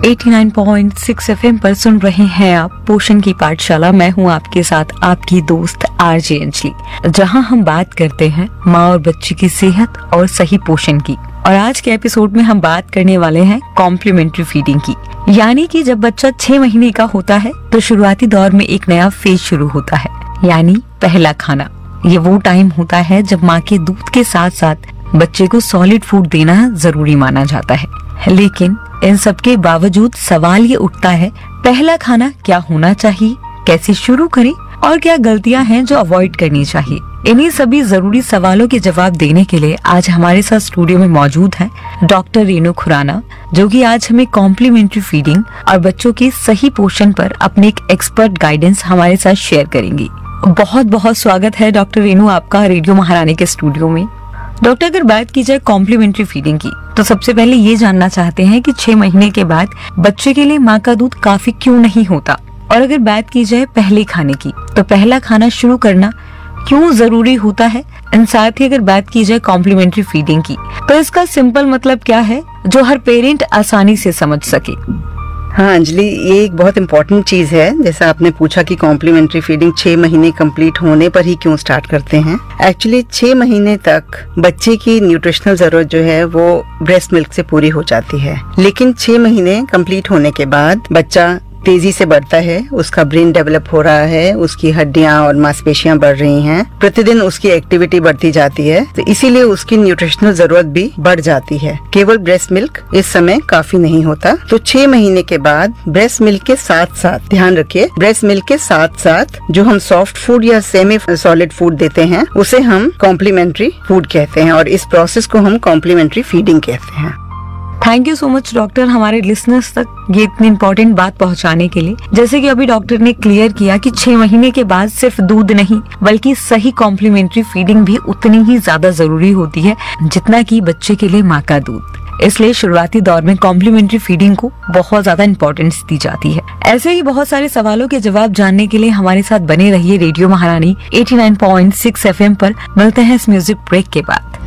89.6 FM पर सुन रहे हैं आप पोषण की पाठशाला। मैं हूं आपके साथ आपकी दोस्त आरजे अंजलि, जहां हम बात करते हैं माँ और बच्चे की सेहत और सही पोषण की। और आज के एपिसोड में हम बात करने वाले हैं कॉम्प्लीमेंट्री फीडिंग की, यानी कि जब बच्चा 6 महीने का होता है तो शुरुआती दौर में एक नया फेज शुरू होता है, यानी पहला खाना। ये वो टाइम होता है जब माँ के दूध के साथ साथ बच्चे को सॉलिड फूड देना जरूरी माना जाता है। लेकिन इन सब के बावजूद सवाल ये उठता है, पहला खाना क्या होना चाहिए, कैसे शुरू करें और क्या गलतियां हैं जो अवॉइड करनी चाहिए। इन्हीं सभी जरूरी सवालों के जवाब देने के लिए आज हमारे साथ स्टूडियो में मौजूद हैं डॉक्टर रेणु खुराना, जो कि आज हमें कॉम्प्लीमेंट्री फीडिंग और बच्चों के सही पोषण पर अपने एक एक्सपर्ट गाइडेंस हमारे साथ शेयर करेंगी। बहुत बहुत स्वागत है डॉक्टर रेणु आपका रेडियो महारानी के स्टूडियो में। डॉक्टर, अगर बात की जाए कॉम्प्लीमेंट्री फीडिंग की तो सबसे पहले ये जानना चाहते हैं कि 6 महीने के बाद बच्चे के लिए माँ का दूध काफी क्यों नहीं होता, और अगर बात की जाए पहले खाने की तो पहला खाना शुरू करना क्यों जरूरी होता है। साथ ही अगर बात की जाए कॉम्प्लीमेंट्री फीडिंग की तो इसका सिंपल मतलब क्या है जो हर पेरेंट आसानी से समझ सके। हाँ अंजलि, ये एक बहुत इम्पोर्टेंट चीज है। जैसा आपने पूछा कि कॉम्प्लीमेंट्री फीडिंग 6 महीने कंप्लीट होने पर ही क्यों स्टार्ट करते हैं। एक्चुअली 6 महीने तक बच्चे की न्यूट्रिशनल जरूरत जो है वो ब्रेस्ट मिल्क से पूरी हो जाती है, लेकिन 6 महीने कंप्लीट होने के बाद बच्चा तेजी से बढ़ता है, उसका ब्रेन डेवलप हो रहा है, उसकी हड्डियां और मांसपेशियां बढ़ रही हैं, प्रतिदिन उसकी एक्टिविटी बढ़ती जाती है, तो इसीलिए उसकी न्यूट्रिशनल जरूरत भी बढ़ जाती है। केवल ब्रेस्ट मिल्क इस समय काफी नहीं होता। तो 6 महीने के बाद ब्रेस्ट मिल्क के साथ साथ, ध्यान रखिए, ब्रेस्ट मिल्क के साथ साथ जो हम सॉफ्ट फूड या सेमी सॉलिड फूड देते हैं उसे हम कॉम्प्लीमेंट्री फूड कहते हैं, और इस प्रोसेस को हम कॉम्प्लीमेंट्री फीडिंग कहते हैं। Thank you so much doctor, हमारे लिसनर्स तक ये इतनी इम्पोर्टेंट बात पहुंचाने के लिए। जैसे कि अभी डॉक्टर ने क्लियर किया कि 6 महीने के बाद सिर्फ दूध नहीं बल्कि सही कॉम्प्लीमेंट्री फीडिंग भी उतनी ही ज्यादा जरूरी होती है जितना कि बच्चे के लिए माँ का दूध। इसलिए शुरुआती दौर में कॉम्प्लीमेंट्री फीडिंग को बहुत ज्यादा इम्पोर्टेंस दी जाती है। ऐसे ही बहुत सारे सवालों के जवाब जानने के लिए हमारे साथ बने रहिए रेडियो महारानी 89.6 FM पर। मिलते हैं इस म्यूजिक ब्रेक के बाद।